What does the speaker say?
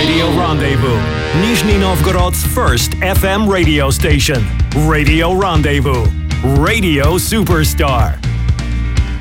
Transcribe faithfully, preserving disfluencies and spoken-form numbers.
Radio Rendezvous, Nizhny Novgorod's first F M radio station. Radio Rendezvous. Radio Superstar.